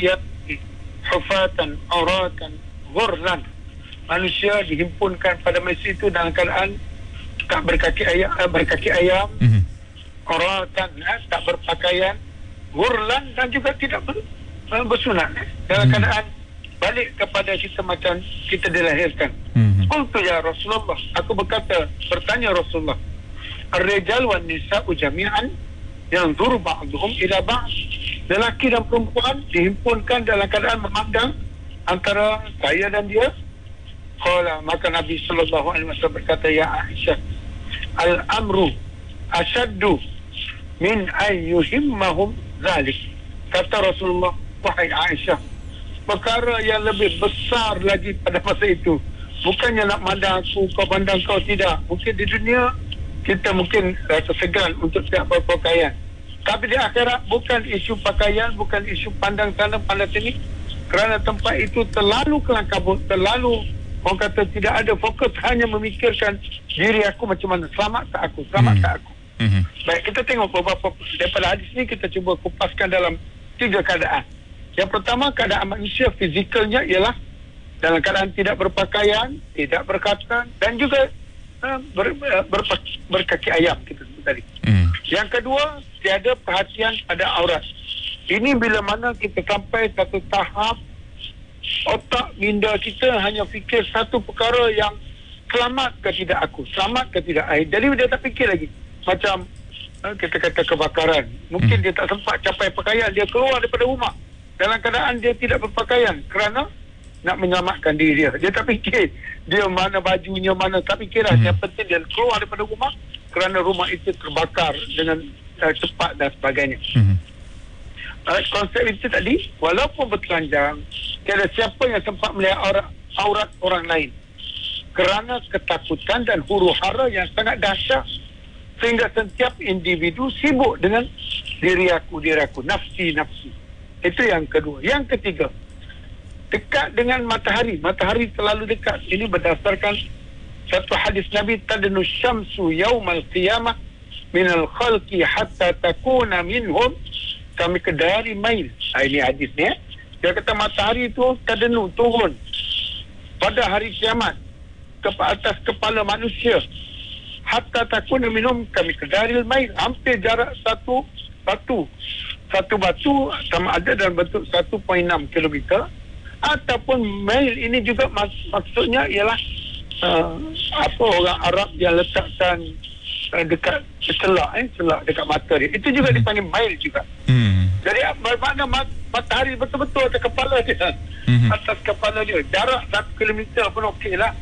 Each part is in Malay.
hufatan auratan ghurlan. Manusia dihimpunkan pada masa itu dalam keadaan tak berkaki ayam, auratan, tak berpakaian, ghurlan, dan juga tidak bersunat, dalam keadaan balik kepada kita macam kita dilahirkan. Qultu ya Rasulullah, aku bertanya Rasulullah, ar-rijal wan nisa'u jami'an yanzuru ba'duhum ila ba'd. Lelaki dan perempuan dihimpunkan dalam keadaan memandang antara saya dan dia. Qala, maka Nabi sallallahu alaihi wasallam berkata, ya Aisyah, al-amru ashaddu min ayyuhimmahum zalik. Kata Rasulullah, wahai Aisyah, perkara yang lebih besar lagi pada masa itu bukannya nak mandang aku, kau pandang kau, tidak. Mungkin di dunia kita mungkin rasa segan untuk tidak berpakaian, tapi di akhirat bukan isu pakaian, bukan isu pandang sana pandang sini, kerana tempat itu terlalu kelam kabut, terlalu, orang kata, tidak ada fokus, hanya memikirkan diri aku macam mana, selamat tak aku. Baik, kita tengok beberapa daripada hadis ni, kita cuba kupaskan dalam 3 keadaan. Yang pertama, keadaan manusia fizikalnya ialah dalam keadaan tidak berpakaian, tidak berkatan, dan juga berkaki ayam, kita sebut tadi. Yang kedua, tiada perhatian pada aurat. Ini bila mana kita sampai satu tahap otak minda kita hanya fikir satu perkara yang selamat ke tidak aku, selamat ke tidak I. Jadi dia tak fikir lagi. Macam kita kata kebakaran, mungkin dia tak sempat capai pakaian, dia keluar daripada rumah dalam keadaan dia tidak berpakaian kerana nak menyelamatkan diri dia. Dia tak fikir dia mana bajunya, mana, tak fikir lah. Yang penting dia keluar daripada rumah kerana rumah itu terbakar dengan cepat dan sebagainya. Konsep itu tadi, walaupun bertelanjang, tiada siapa yang sempat melihat aurat orang lain kerana ketakutan dan huru-hara yang sangat dahsyat, sehingga setiap individu sibuk dengan diri aku, nafsi. Itu yang kedua. Yang ketiga, dekat dengan matahari terlalu dekat. Ini berdasarkan satu hadis Nabi, tadnu syamsu yaumal qiyamah minal khalqi hatta takuna minhum kami kedari mail. Ini hadis ni. Dia kata matahari itu tadnu, turun pada hari kiamat ke atas kepala manusia, hatta takuna minhum kami kedari mail, hampir jarak satu batu sama ada dalam bentuk 1.6 kilometer ataupun mail. Ini juga maksudnya ialah orang Arab yang letakkan dekat celak dekat mata dia, itu juga dipanggil mail juga. Jadi bermakna matahari betul-betul atas kepala dia, atas kepala dia, jarak 1 kilometer pun okey lah.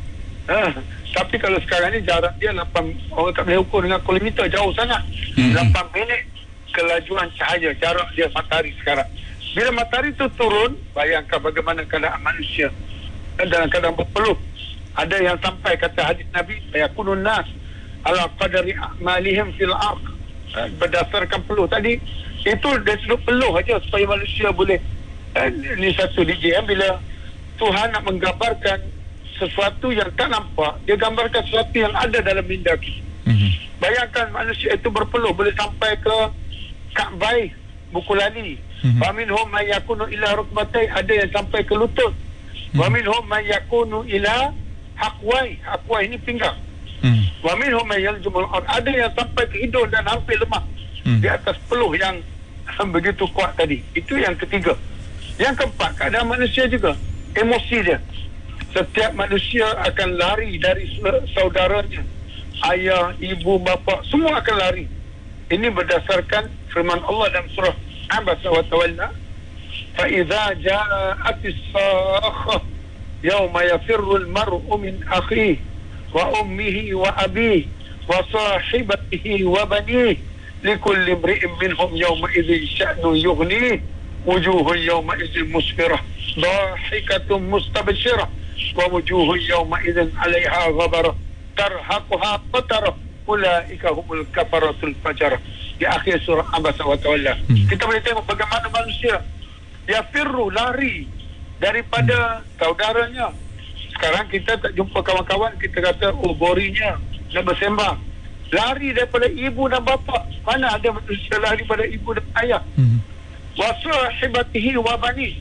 Tapi kalau sekarang ni jarak dia 8, orang tak boleh ukur dengan kilometer, jauh sangat. 8 minit kelajuan cahaya jarak dia matahari sekarang. Bila matahari itu turun, bayangkan bagaimana keadaan manusia dalam keadaan berpeluh. Ada yang sampai kata hadis Nabi, yakunun nas ala qadari a'malihim fil ardh, berdasarkan peluh tadi. Itu dari sudut peluh aja supaya manusia boleh ini satu DJ, bila Tuhan nak menggambarkan sesuatu yang tak nampak, dia gambarkan sesuatu yang ada dalam minda kita. Bayangkan manusia itu berpeluh, boleh sampai ke Ka'bah, buku lali. Wa minhum man yakunu ila rukbatai, ada yang sampai ke lutut. Wa minhum man yakunu ila haqwai ini pinggang. Wa minhum man yaljumul ard, ada yang sampai ke hidung dan hampir lemah di atas peluh yang begitu kuat tadi. Itu yang ketiga. Yang keempat, keadaan manusia juga, emosi dia. Setiap manusia akan lari dari saudaranya, ayah, ibu, bapa, semua akan lari. Ini berdasarkan firman Allah dalam surah Abasa wa Tawalla, fa idza ja'atis sakhah yauma yafirru al-mar'u min akhihi wa ummihi wa abihi wa sahibatihi wa banihi likulli imri'in minhum yawma idzin sya'nu yughnihi wujuhun yawma idzin musfirah dhahikatun mustabshirah wa wujuhun yawma idzin 'alayha ghabarah tarhaquha qatarah ulaika humul kafaratul fajarah. Di akhir surah Abasa wa Tawalla, kita boleh tengok bagaimana manusia yafirru, lari daripada saudaranya. Sekarang kita tak jumpa kawan-kawan, kita kata borinya nak bersembang. Lari daripada ibu dan bapa. Mana ada manusia lari daripada ibu dan ayah. Wa sahibatihi wa bani,